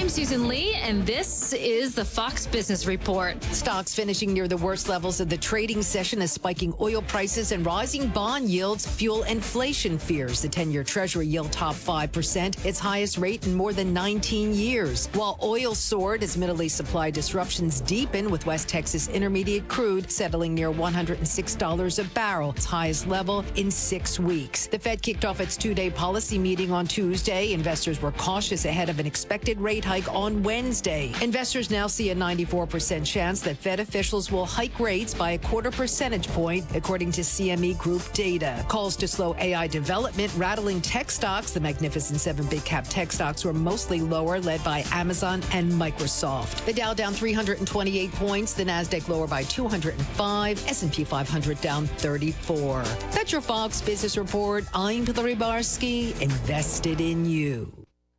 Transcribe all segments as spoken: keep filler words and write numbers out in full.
I'm Susan Lee, and this is the Fox Business Report. Stocks finishing near the worst levels of the trading session as spiking oil prices and rising bond yields fuel inflation fears. The ten-year Treasury yield topped five percent, its highest rate in more than nineteen years. While oil soared as Middle East supply disruptions deepen, with West Texas Intermediate crude settling near one hundred six dollars a barrel, its highest level in six weeks. The Fed kicked off its two-day policy meeting on Tuesday. Investors were cautious ahead of an expected rate hike on Wednesday. Investors now see a ninety-four percent chance that Fed officials will hike rates by a quarter percentage point, according to C M E Group data. Calls to slow A I development rattling tech stocks. The Magnificent Seven big cap tech stocks were mostly lower, led by Amazon and Microsoft. The Dow down three hundred twenty-eight points, the Nasdaq lower by two hundred five, S and P five hundred down thirty-four. That's your Fox Business Report. I'm Hillary Barsky, invested in you.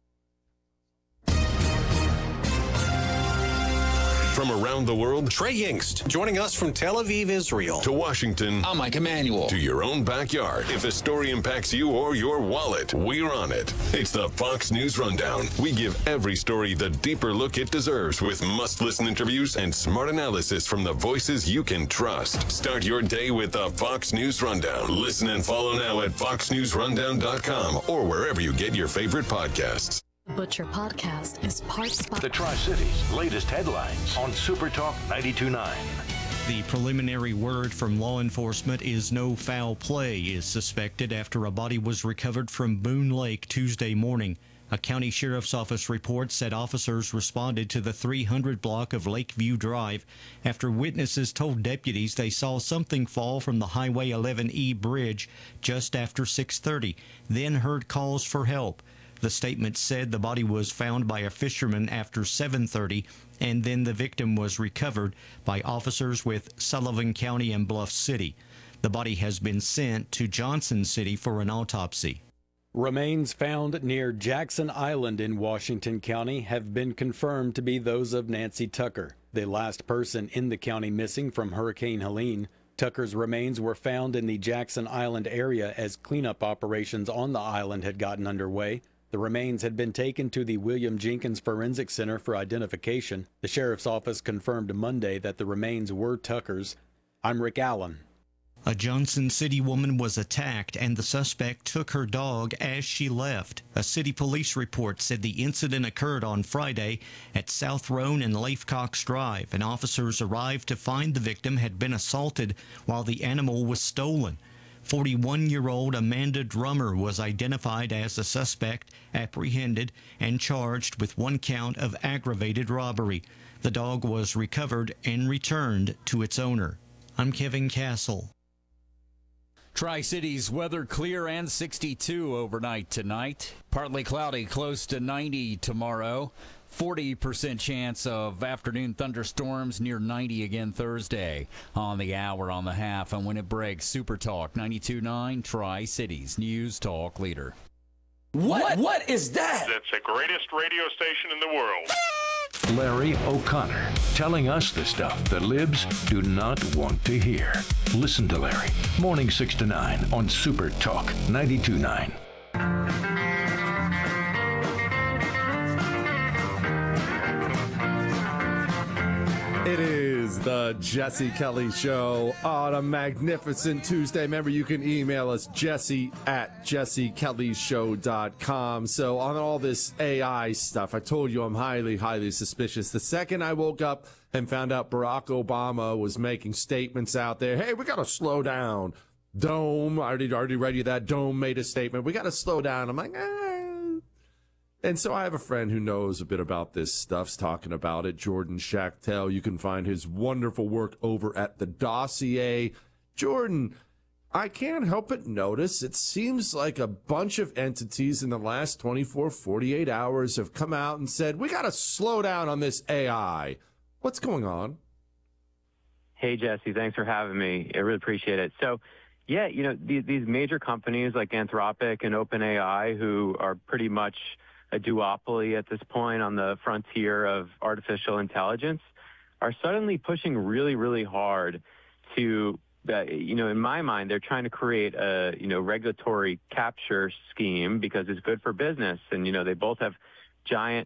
From around the world, Trey Yingst, joining us from Tel Aviv, Israel. To Washington, I'm Mike Emanuel. To your own backyard. If a story impacts you or your wallet, we're on it. It's the Fox News Rundown. We give every story the deeper look it deserves with must-listen interviews and smart analysis from the voices you can trust. Start your day with the Fox News Rundown. Listen and follow now at fox news rundown dot com or wherever you get your favorite podcasts. Butcher Podcast is part spot. The Tri-Cities' latest headlines on Super Talk ninety-two point nine. The preliminary word from law enforcement is no foul play is suspected after a body was recovered from Boone Lake Tuesday morning. A county sheriff's office report said officers responded to the three hundred block of Lakeview Drive after witnesses told deputies they saw something fall from the Highway eleven E bridge just after six thirty, then heard calls for help. The statement said the body was found by a fisherman after seven thirty, and then the victim was recovered by officers with Sullivan County and Bluff City. The body has been sent to Johnson City for an autopsy. Remains found near Jackson Island in Washington County have been confirmed to be those of Nancy Tucker, the last person in the county missing from Hurricane Helene. Tucker's remains were found in the Jackson Island area as cleanup operations on the island had gotten underway. The remains had been taken to the William Jenkins Forensic Center for identification. The sheriff's office confirmed Monday that the remains were Tucker's. I'm Rick Allen. A Johnson City woman was attacked and the suspect took her dog as she left. A city police report said the incident occurred on Friday at South Roan and Leif Cox Drive, and officers arrived to find the victim had been assaulted while the animal was stolen. forty-one-year-old Amanda Drummer was identified as a suspect, apprehended, and charged with one count of aggravated robbery. The dog was recovered and returned to its owner. I'm Kevin Castle. Tri-Cities weather clear and sixty-two overnight tonight. Partly cloudy, close to ninety tomorrow. forty percent chance of afternoon thunderstorms, near ninety again Thursday on the hour, on the half. And when it breaks, Super Talk ninety-two point nine, Tri-Cities News Talk leader. What? What is that? That's the greatest radio station in the world. Larry O'Connor, telling us the stuff the libs do not want to hear. Listen to Larry, morning six to nine on Super Talk ninety-two point nine. It is the Jesse Kelly Show on a magnificent Tuesday. Remember, you can email us, Jesse at jesse kelly show dot com. So on all this A I stuff, I told you I'm highly, highly suspicious. The second I woke up and found out Barack Obama was making statements out there, hey, we got to slow down. Dome, I already, already read you that. Dome made a statement. We got to slow down. I'm like, eh. And so I have a friend who knows a bit about this stuff, talking about it, Jordan Schachtel. You can find his wonderful work over at The Dossier. Jordan, I can't help but notice it seems like a bunch of entities in the last twenty-four, forty-eight hours have come out and said, we got to slow down on this A I. What's going on? Hey, Jesse, thanks for having me. I really appreciate it. So, yeah, you know, these, these major companies like Anthropic and OpenAI, who are pretty much a duopoly at this point on the frontier of artificial intelligence, are suddenly pushing really, really hard to, uh, you know, in my mind, they're trying to create a, you know, regulatory capture scheme because it's good for business. And, you know, they both have giant